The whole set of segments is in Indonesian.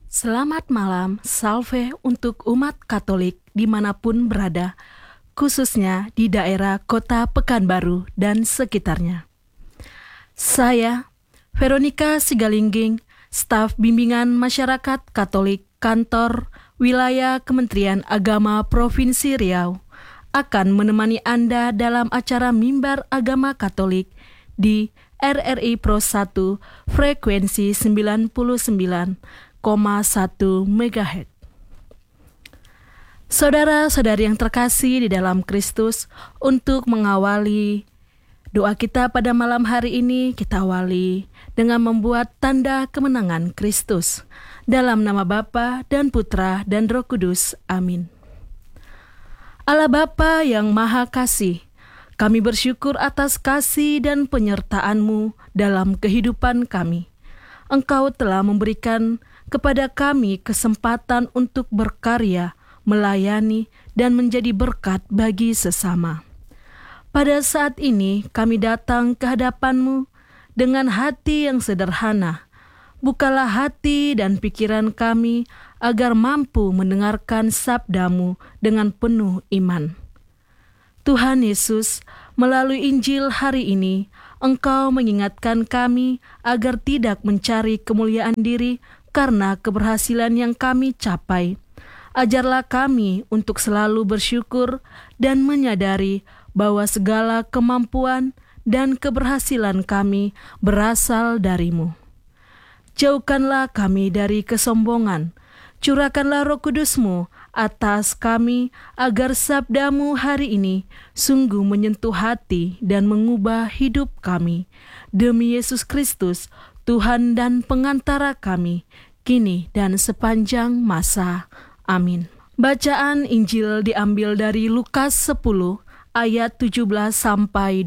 Selamat malam, salve untuk umat Katolik dimanapun berada, khususnya di daerah kota Pekanbaru dan sekitarnya. Saya, Veronica Sigalingging, staf bimbingan masyarakat Katolik kantor wilayah Kementerian Agama Provinsi Riau, akan menemani Anda dalam acara Mimbar Agama Katolik di RRI Pro 1 frekuensi 99,1 MHz. Saudara-saudari yang terkasih di dalam Kristus, untuk mengawali doa kita pada malam hari ini, kita awali dengan membuat tanda kemenangan Kristus. Dalam nama Bapa dan Putra dan Roh Kudus. Amin. Allah Bapa yang Maha Kasih, kami bersyukur atas kasih dan penyertaan-Mu dalam kehidupan kami. Engkau telah memberikan kepada kami kesempatan untuk berkarya, melayani, dan menjadi berkat bagi sesama. Pada saat ini kami datang ke hadapan-Mu dengan hati yang sederhana. Bukalah hati dan pikiran kami agar mampu mendengarkan sabda-Mu dengan penuh iman. Tuhan Yesus, melalui Injil hari ini, Engkau mengingatkan kami agar tidak mencari kemuliaan diri karena keberhasilan yang kami capai. Ajarlah kami untuk selalu bersyukur dan menyadari bahwa segala kemampuan dan keberhasilan kami berasal dari-Mu. Jauhkanlah kami dari kesombongan. Curahkanlah Roh Kudus-Mu atas kami agar sabda-Mu hari ini sungguh menyentuh hati dan mengubah hidup kami. Demi Yesus Kristus, Tuhan dan pengantara kami, kini dan sepanjang masa. Amin. Bacaan Injil diambil dari Lukas 10 ayat 17 sampai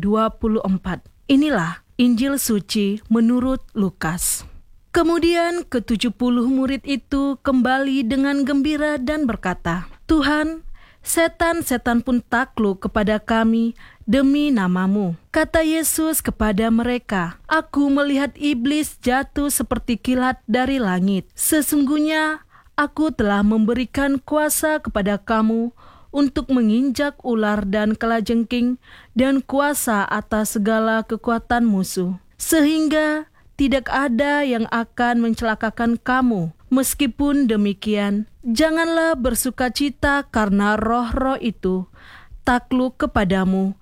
24. Inilah Injil suci menurut Lukas. Kemudian ke-70 murid itu kembali dengan gembira dan berkata, "Tuhan, setan-setan pun takluk kepada kami demi nama-Mu." Kata Yesus kepada mereka, "Aku melihat iblis jatuh seperti kilat dari langit. Sesungguhnya Aku telah memberikan kuasa kepada kamu untuk menginjak ular dan kalajengking dan kuasa atas segala kekuatan musuh, sehingga tidak ada yang akan mencelakakan kamu. Meskipun demikian, janganlah bersukacita karena roh-roh itu takluk kepadamu,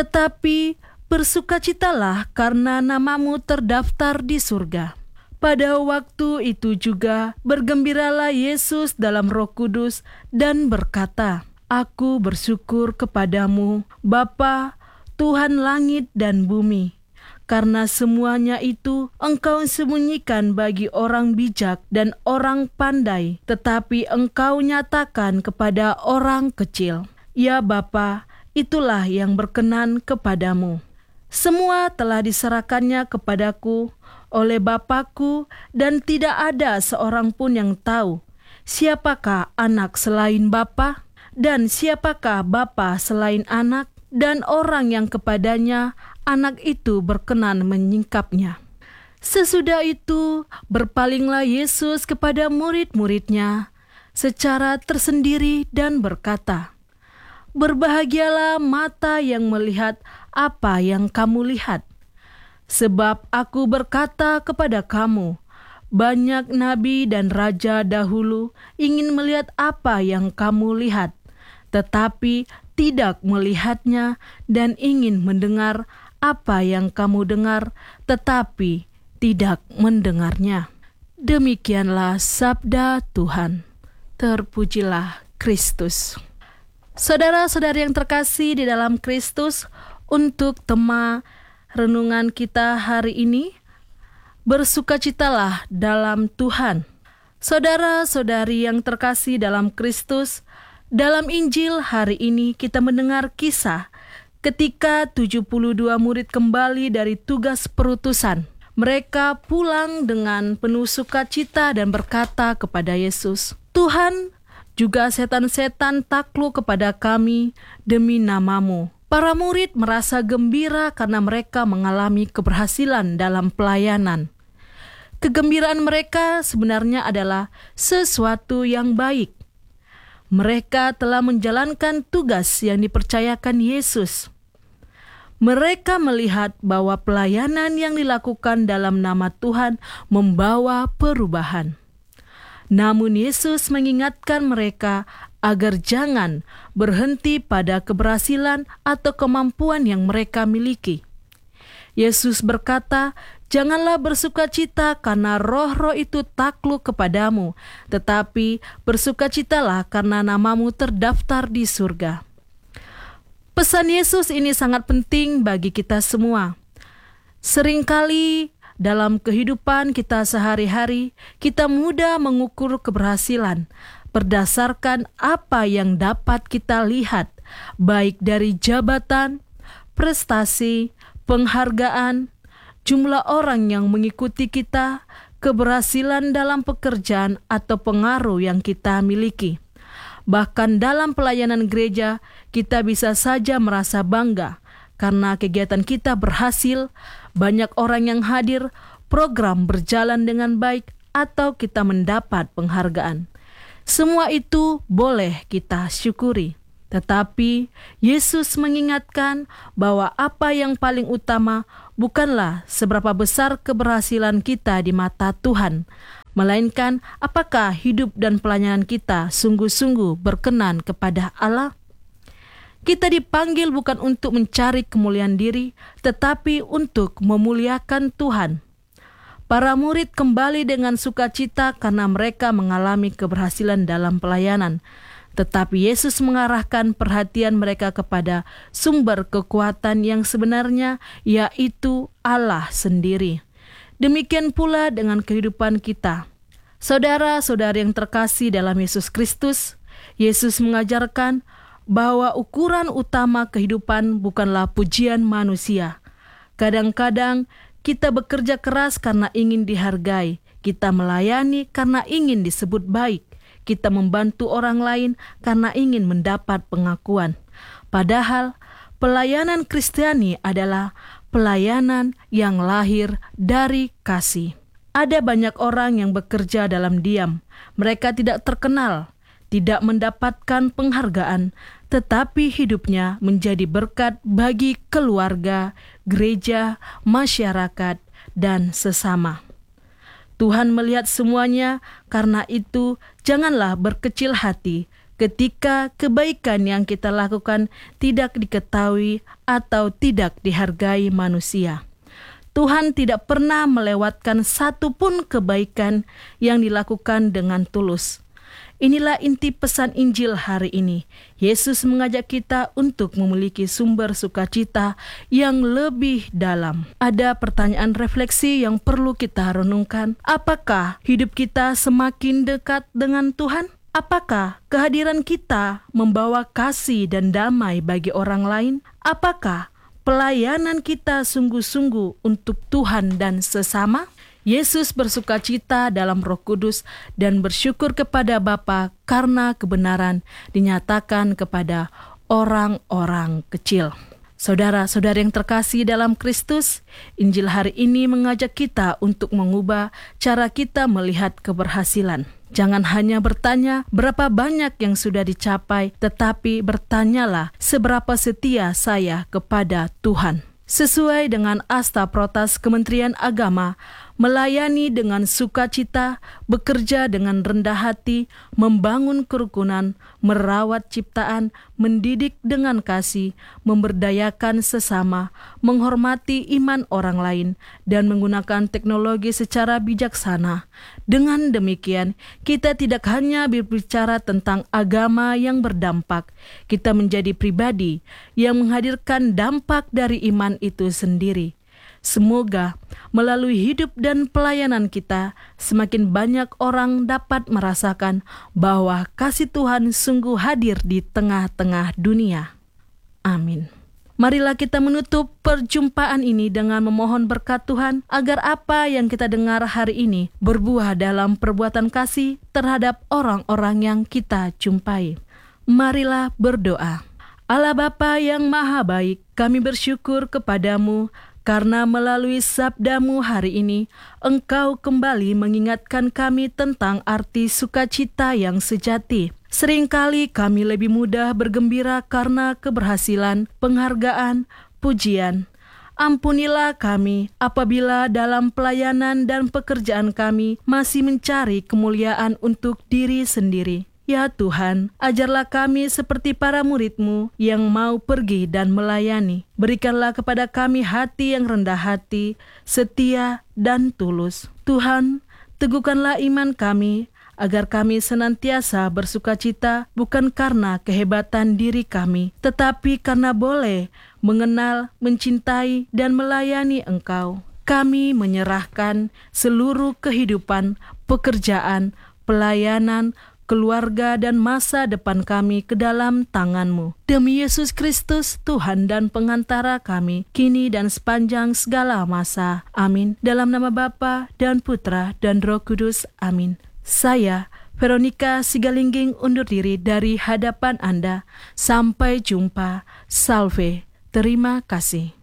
tetapi bersukacitalah karena namamu terdaftar di surga." Pada waktu itu juga bergembiralah Yesus dalam Roh Kudus dan berkata, "Aku bersyukur kepadamu, Bapa, Tuhan langit dan bumi, karena semuanya itu Engkau sembunyikan bagi orang bijak dan orang pandai, tetapi Engkau nyatakan kepada orang kecil. Ya Bapa, itulah yang berkenan kepadamu. Semua telah diserahkannya kepadaku oleh Bapa-Ku, dan tidak ada seorang pun yang tahu siapakah anak selain Bapa, dan siapakah Bapa selain anak, dan orang yang kepadanya anak itu berkenan menyingkapnya." Sesudah itu berpalinglah Yesus kepada murid-muridnya secara tersendiri dan berkata, "Berbahagialah mata yang melihat apa yang kamu lihat. Sebab aku berkata kepada kamu, banyak nabi dan raja dahulu ingin melihat apa yang kamu lihat, tetapi tidak melihatnya, dan ingin mendengar apa yang kamu dengar, tetapi tidak mendengarnya." Demikianlah sabda Tuhan. Terpujilah Kristus. Saudara-saudari yang terkasih di dalam Kristus, untuk tema renungan kita hari ini, bersukacitalah dalam Tuhan. Saudara-saudari yang terkasih dalam Kristus, dalam Injil hari ini kita mendengar kisah ketika 72 murid kembali dari tugas perutusan. Mereka pulang dengan penuh sukacita dan berkata kepada Yesus, "Tuhan, juga setan-setan takluk kepada kami demi nama-Mu." Para murid merasa gembira karena mereka mengalami keberhasilan dalam pelayanan. Kegembiraan mereka sebenarnya adalah sesuatu yang baik. Mereka telah menjalankan tugas yang dipercayakan Yesus. Mereka melihat bahwa pelayanan yang dilakukan dalam nama Tuhan membawa perubahan. Namun Yesus mengingatkan mereka agar jangan berhenti pada keberhasilan atau kemampuan yang mereka miliki. Yesus berkata, "Janganlah bersukacita karena roh-roh itu takluk kepadamu, tetapi bersukacitalah karena namamu terdaftar di surga." Pesan Yesus ini sangat penting bagi kita semua. Seringkali dalam kehidupan kita sehari-hari, kita mudah mengukur keberhasilan berdasarkan apa yang dapat kita lihat, baik dari jabatan, prestasi, penghargaan, jumlah orang yang mengikuti kita, keberhasilan dalam pekerjaan atau pengaruh yang kita miliki. Bahkan dalam pelayanan gereja, kita bisa saja merasa bangga karena kegiatan kita berhasil, banyak orang yang hadir, program berjalan dengan baik, atau kita mendapat penghargaan. Semua itu boleh kita syukuri. Tetapi Yesus mengingatkan bahwa apa yang paling utama bukanlah seberapa besar keberhasilan kita di mata Tuhan, melainkan apakah hidup dan pelayanan kita sungguh-sungguh berkenan kepada Allah. Kita dipanggil bukan untuk mencari kemuliaan diri, tetapi untuk memuliakan Tuhan. Para murid kembali dengan sukacita karena mereka mengalami keberhasilan dalam pelayanan. Tetapi Yesus mengarahkan perhatian mereka kepada sumber kekuatan yang sebenarnya, yaitu Allah sendiri. Demikian pula dengan kehidupan kita. Saudara-saudari yang terkasih dalam Yesus Kristus, Yesus mengajarkan bahwa ukuran utama kehidupan bukanlah pujian manusia. Kadang-kadang kita bekerja keras karena ingin dihargai, kita melayani karena ingin disebut baik, kita membantu orang lain karena ingin mendapat pengakuan. Padahal pelayanan Kristiani adalah pelayanan yang lahir dari kasih. Ada banyak orang yang bekerja dalam diam. Mereka tidak terkenal, tidak mendapatkan penghargaan, tetapi hidupnya menjadi berkat bagi keluarga, gereja, masyarakat, dan sesama. Tuhan melihat semuanya, karena itu janganlah berkecil hati ketika kebaikan yang kita lakukan tidak diketahui atau tidak dihargai manusia. Tuhan tidak pernah melewatkan satu pun kebaikan yang dilakukan dengan tulus. Inilah inti pesan Injil hari ini. Yesus mengajak kita untuk memiliki sumber sukacita yang lebih dalam. Ada pertanyaan refleksi yang perlu kita renungkan. Apakah hidup kita semakin dekat dengan Tuhan? Apakah kehadiran kita membawa kasih dan damai bagi orang lain? Apakah pelayanan kita sungguh-sungguh untuk Tuhan dan sesama? Yesus bersukacita dalam Roh Kudus dan bersyukur kepada Bapa karena kebenaran dinyatakan kepada orang-orang kecil. Saudara-saudari yang terkasih dalam Kristus, Injil hari ini mengajak kita untuk mengubah cara kita melihat keberhasilan. Jangan hanya bertanya berapa banyak yang sudah dicapai, tetapi bertanyalah seberapa setia saya kepada Tuhan. Sesuai dengan Asta Protas Kementerian Agama, melayani dengan sukacita, bekerja dengan rendah hati, membangun kerukunan, merawat ciptaan, mendidik dengan kasih, memberdayakan sesama, menghormati iman orang lain, dan menggunakan teknologi secara bijaksana. Dengan demikian, kita tidak hanya berbicara tentang agama yang berdampak, kita menjadi pribadi yang menghadirkan dampak dari iman itu sendiri. Semoga melalui hidup dan pelayanan kita, semakin banyak orang dapat merasakan bahwa kasih Tuhan sungguh hadir di tengah-tengah dunia. Amin. Marilah kita menutup perjumpaan ini dengan memohon berkat Tuhan agar apa yang kita dengar hari ini berbuah dalam perbuatan kasih terhadap orang-orang yang kita jumpai. Marilah berdoa. Allah Bapa yang Maha Baik, kami bersyukur kepadamu karena melalui sabdamu hari ini, Engkau kembali mengingatkan kami tentang arti sukacita yang sejati. Seringkali kami lebih mudah bergembira karena keberhasilan, penghargaan, pujian. Ampunilah kami apabila dalam pelayanan dan pekerjaan kami masih mencari kemuliaan untuk diri sendiri. Ya Tuhan, ajarlah kami seperti para murid-Mu yang mau pergi dan melayani. Berikanlah kepada kami hati yang rendah hati, setia, dan tulus. Tuhan, teguhkanlah iman kami, agar kami senantiasa bersukacita bukan karena kehebatan diri kami, tetapi karena boleh mengenal, mencintai, dan melayani Engkau. Kami menyerahkan seluruh kehidupan, pekerjaan, pelayanan, keluarga, dan masa depan kami ke dalam tangan-Mu. Demi Yesus Kristus, Tuhan dan pengantara kami, kini dan sepanjang segala masa. Amin. Dalam nama Bapa dan Putra dan Roh Kudus. Amin. Saya, Veronica Sigalingging, undur diri dari hadapan Anda. Sampai jumpa. Salve. Terima kasih.